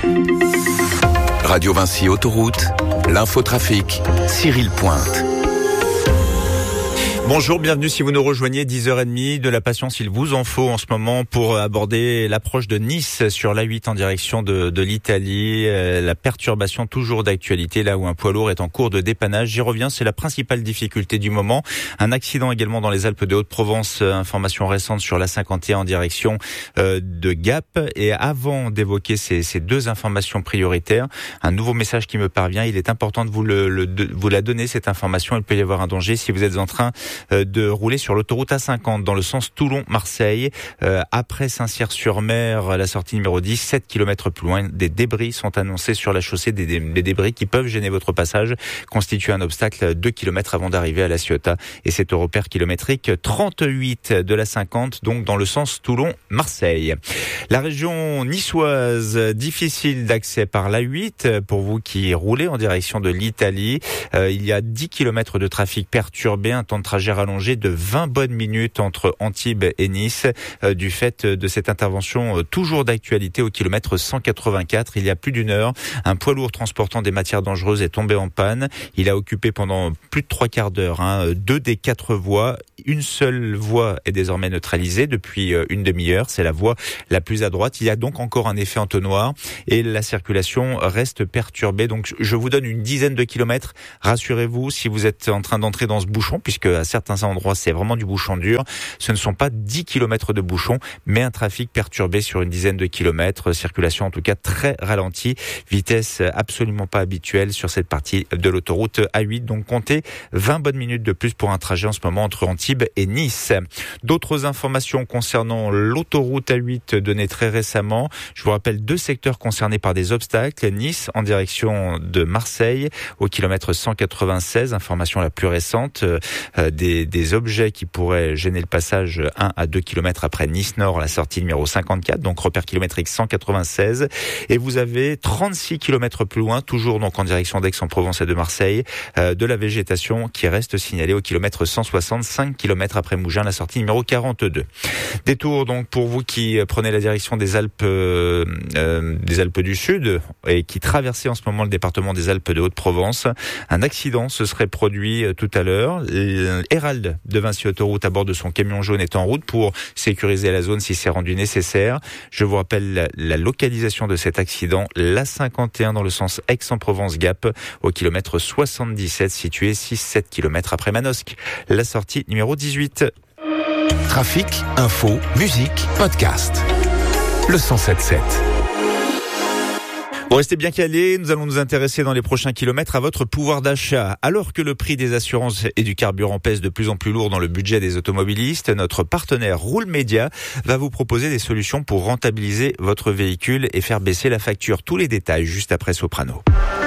Radio Vinci Autoroute, l'infotrafic, Cyril Pointe. Bonjour, bienvenue si vous nous rejoignez, 10h30, de la patience il vous en faut en ce moment pour aborder l'approche de Nice sur l'A8 en direction de l'Italie. La perturbation toujours d'actualité là où un poids lourd est en cours de dépannage. J'y reviens, c'est la principale difficulté du moment. Un accident également dans les Alpes de Haute-Provence, information récente sur l'A51 en direction de Gap. Et avant d'évoquer ces deux informations prioritaires, un nouveau message qui me parvient, il est important de vous la donner cette information. Il peut y avoir un danger si vous êtes en train de rouler sur l'autoroute A50 dans le sens Toulon-Marseille. Après Saint-Cyr-sur-Mer, la sortie numéro 10, 7 km plus loin, des débris sont annoncés sur la chaussée, des débris qui peuvent gêner votre passage, constituer un obstacle 2 km avant d'arriver à La Ciotat. Et c'est au repère kilométrique 38 de la 50, donc dans le sens Toulon-Marseille. La région niçoise, difficile d'accès par l'A8 pour vous qui roulez en direction de l'Italie. Il y a 10 km de trafic perturbé, un temps de trajet rallongé de 20 bonnes minutes entre Antibes et Nice du fait de cette intervention toujours d'actualité au kilomètre 184. Il y a plus d'une heure, un poids lourd transportant des matières dangereuses est tombé en panne. Il a occupé pendant plus de 3/4 d'heure 2 des 4 voies. Une seule voie est désormais neutralisée depuis une demi-heure. C'est la voie la plus à droite. Il y a donc encore un effet entonnoir et la circulation reste perturbée. Donc je vous donne une dizaine de kilomètres. Rassurez-vous, si vous êtes en train d'entrer dans ce bouchon, puisque à certains endroits c'est vraiment du bouchon dur, ce ne sont pas 10 km de bouchon, mais un trafic perturbé sur une dizaine de kilomètres. Circulation en tout cas très ralentie. Vitesse absolument pas habituelle sur cette partie de l'autoroute A8. Donc comptez 20 bonnes minutes de plus pour un trajet en ce moment entre Antibes et Nice. D'autres informations concernant l'autoroute A8 données très récemment. Je vous rappelle 2 secteurs concernés par des obstacles. Nice en direction de Marseille au kilomètre 196. Information la plus récente. Des objets qui pourraient gêner le passage 1 à 2 km après Nice-Nord, la sortie numéro 54, donc repère kilométrique 196. Et vous avez 36 km plus loin, toujours donc en direction d'Aix-en-Provence et de Marseille, de la végétation qui reste signalée au kilomètre 165 km après Mougins, la sortie numéro 42. Détour donc pour vous qui prenez la direction des Alpes du Sud et qui traversez en ce moment le département des Alpes de Haute-Provence. Un accident se serait produit tout à l'heure. Hérald de Vinci Autoroute à bord de son camion jaune est en route pour sécuriser la zone si c'est rendu nécessaire. Je vous rappelle la localisation de cet accident, l'A51 dans le sens Aix-en-Provence-Gap au kilomètre 77 situé 6-7 km après Manosque. La sortie numéro 18. Trafic, info, musique, podcast. Le 107.7. Bon, restez bien calés, nous allons nous intéresser dans les prochains kilomètres à votre pouvoir d'achat. Alors que le prix des assurances et du carburant pèse de plus en plus lourd dans le budget des automobilistes, notre partenaire Roule Média va vous proposer des solutions pour rentabiliser votre véhicule et faire baisser la facture. Tous les détails juste après Soprano.